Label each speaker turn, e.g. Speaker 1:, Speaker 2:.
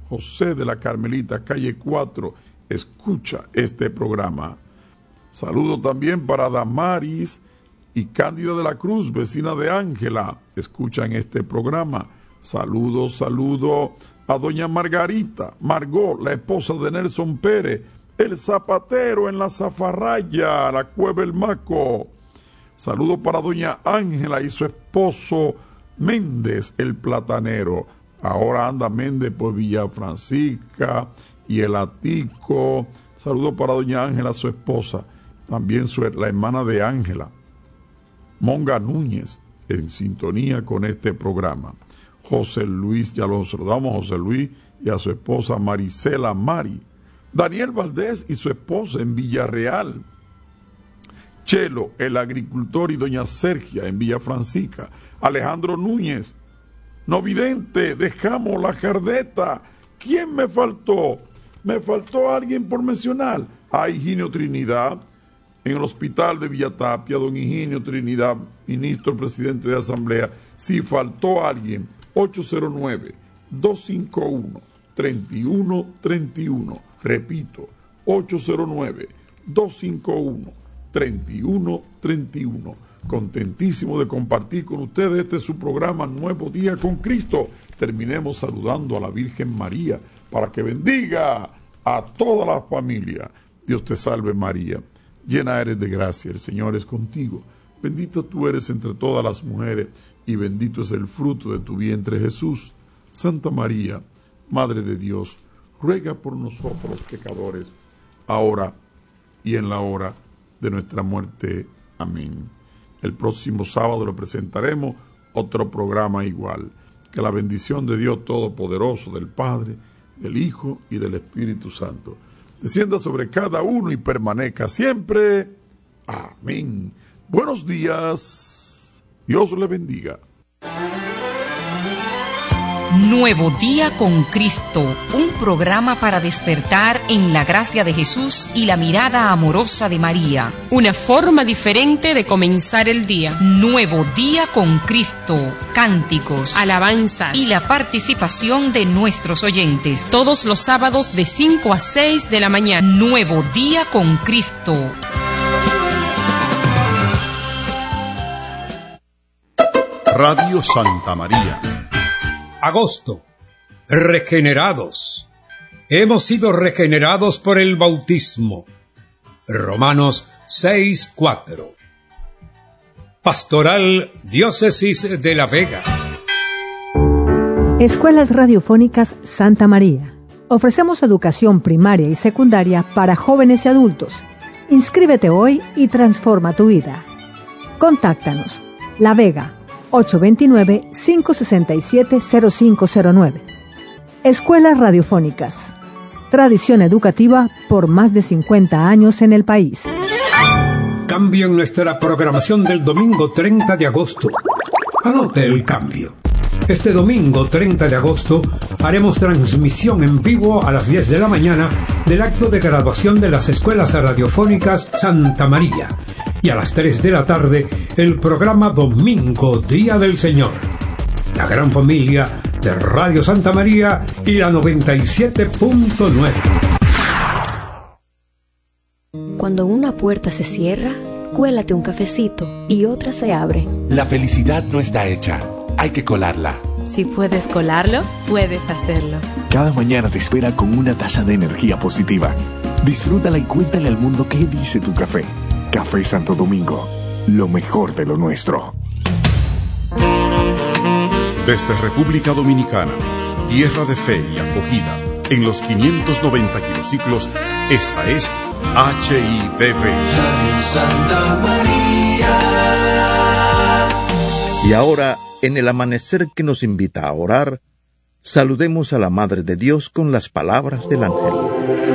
Speaker 1: José de la Carmelita, calle 4, escucha este programa. Saludo también para Damaris y Cándida de la Cruz, vecina de Ángela, escuchan este programa. Saludo a doña Margot, la esposa de Nelson Pérez, el zapatero en la Zafarraya, la Cueva El Maco. Saludo para doña Ángela y su esposo Méndez, el platanero. Ahora anda Méndez por Villa Francisca y el Atico. Saludo para doña Ángela, su esposa, también la hermana de Ángela, Monga Núñez, en sintonía con este programa. José Luis, ya lo saludamos, José Luis y a su esposa Marisela Mari. Daniel Valdés y su esposa en Villarreal. Chelo, el agricultor, y doña Sergia en Villa Francisca. Alejandro Núñez, no vidente, dejamos la Jardeta. ¿Quién me faltó? Me faltó alguien por mencionar. A Higinio Trinidad, en el hospital de Villatapia, don Higinio Trinidad, ministro presidente de Asamblea. Si faltó alguien, 809-251-3131. Repito, 809-251-3131. Contentísimo de compartir con ustedes este su programa Nuevo Día con Cristo. Terminemos saludando a la Virgen María para que bendiga a toda la familia. Dios te salve María, llena eres de gracia, el Señor es contigo. Bendita tú eres entre todas las mujeres y bendito es el fruto de tu vientre Jesús. Santa María, Madre de Dios, ruega por nosotros los pecadores, ahora y en la hora de nuestra muerte. Amén. El próximo sábado lo presentaremos otro programa igual. Que la bendición de Dios Todopoderoso, del Padre, del Hijo y del Espíritu Santo descienda sobre cada uno y permanezca siempre. Amén. Buenos días. Dios le bendiga.
Speaker 2: Nuevo Día con Cristo, un programa para despertar en la gracia de Jesús y la mirada amorosa de María.
Speaker 3: Una forma diferente de comenzar el día.
Speaker 2: Nuevo Día con Cristo, cánticos,
Speaker 3: alabanzas
Speaker 2: y la participación de nuestros oyentes.
Speaker 3: Todos los sábados de 5 a 6 de la mañana.
Speaker 2: Nuevo Día con Cristo.
Speaker 4: Radio Santa María.
Speaker 5: Agosto. Regenerados. Hemos sido regenerados por el bautismo. Romanos 6:4. Pastoral Diócesis de La Vega.
Speaker 6: Escuelas Radiofónicas Santa María. Ofrecemos educación primaria y secundaria para jóvenes y adultos. Inscríbete hoy y transforma tu vida. Contáctanos. La Vega, 829-567-0509. Escuelas Radiofónicas. Tradición educativa por más de 50 años en el país.
Speaker 5: Cambio en nuestra programación del domingo 30 de agosto. Anote el cambio. Este domingo 30 de agosto haremos transmisión en vivo a las 10 de la mañana del acto de graduación de las Escuelas Radiofónicas Santa María. Y a las 3 de la tarde, el programa Domingo, Día del Señor. La gran familia de Radio Santa María y la 97.9.
Speaker 7: Cuando una puerta se cierra, cuélate un cafecito y otra se abre.
Speaker 8: La felicidad no está hecha, hay que colarla.
Speaker 9: Si puedes colarlo, puedes hacerlo.
Speaker 10: Cada mañana te espera con una taza de energía positiva. Disfrútala y cuéntale al mundo qué dice tu café. Café Santo Domingo, lo mejor de lo nuestro.
Speaker 4: Desde República Dominicana, tierra de fe y acogida, en los 590 kilociclos, esta es HITV.
Speaker 11: Santa María.
Speaker 12: Y ahora, en el amanecer que nos invita a orar, saludemos a la Madre de Dios con las palabras del ángel.